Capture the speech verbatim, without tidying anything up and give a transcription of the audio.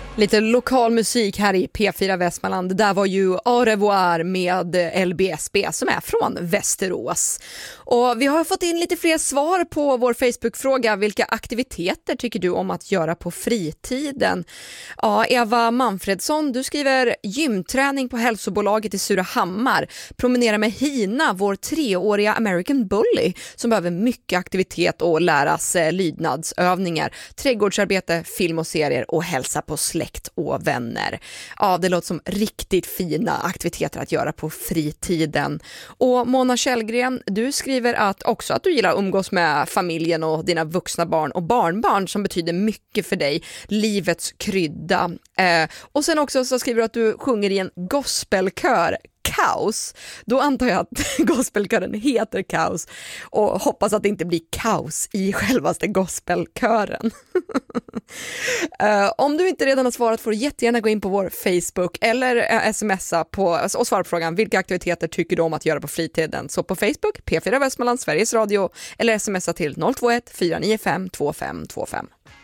Lite lokal musik här i P fyra Västmanland. Där var ju Au revoir med L B S B som är från Västerås. Och vi har fått in lite fler svar på vår Facebook-fråga. Vilka aktiviteter tycker du om att göra på fritiden? Ja, Eva Manfredsson, du skriver gymträning på hälsobolaget i Surahammar. Promenera med Hina, vår treåriga American Bully som behöver mycket aktivitet och läras lydnadsövningar. Trädgårdsarbete, film och serier och hälsa på släkt och vänner. Ja, det låter som riktigt fina aktiviteter att göra på fritiden. Och Mona Källgren, du skriver att också att du gillar att umgås med familjen och dina vuxna barn och barnbarn som betyder mycket för dig. Livets krydda. Eh, och sen också så skriver du att du sjunger i en gospelkör. Kaos. Då antar jag att gospelkören heter Kaos och hoppas att det inte blir kaos i självaste gospelkören. uh, om du inte redan har svarat får du jättegärna gå in på vår Facebook eller uh, smsa på, och svara på frågan vilka aktiviteter tycker du om att göra på fritiden. Så på Facebook, P fyra Västmanland, Sveriges Radio eller smsa till noll två ett fyra nio fem två fem två fem.